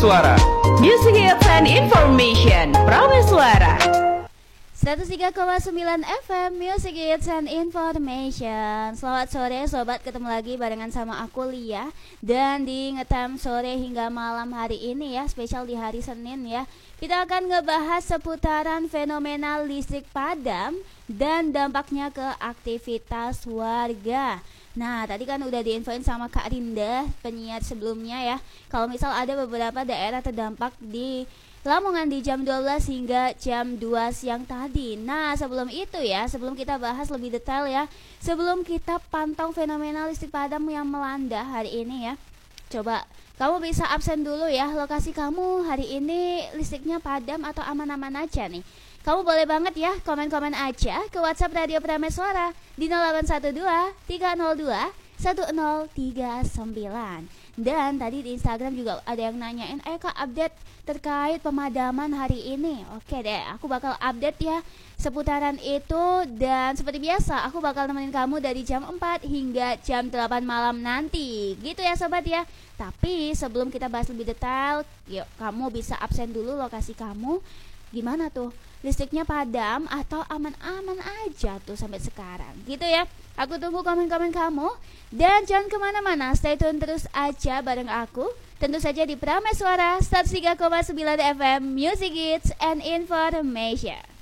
Prameswara. Music Hits and Information. Prameswara 103,9 FM Music Hits and Information. Selamat sore sobat, ketemu lagi barengan sama aku Lia. Dan di Ngetam sore hingga malam hari ini ya, spesial di hari Senin ya, kita akan ngebahas seputaran fenomena listrik padam dan dampaknya ke aktivitas warga. Nah, tadi kan udah diinfoin sama Kak Rinda, penyiar sebelumnya ya, kalau misal ada beberapa daerah terdampak di Lamongan di jam 12 hingga jam 2 siang tadi. Nah, sebelum itu ya, sebelum kita bahas lebih detail ya, sebelum kita pantau fenomena listrik padam yang melanda hari ini ya, coba kamu bisa absen dulu ya, lokasi kamu hari ini listriknya padam atau aman-aman aja nih. Kamu boleh banget ya komen-komen aja ke WhatsApp Radio Prameswara di 0812 302 1039. Dan tadi di Instagram juga ada yang nanyain, Kak update terkait pemadaman hari ini. Oke deh, aku bakal update ya seputaran itu. Dan seperti biasa, aku bakal nemenin kamu dari jam 4 hingga jam 8 malam nanti. Gitu ya sobat ya. Tapi sebelum kita bahas lebih detail, yuk kamu bisa absen dulu lokasi kamu. Gimana tuh? Listriknya padam atau aman-aman aja tuh sampai sekarang? Gitu ya. Aku tunggu komen-komen kamu. Dan jangan kemana-mana, stay tune terus aja bareng aku. Tentu saja di Prameswara 103,9 FM Music Hits and Information.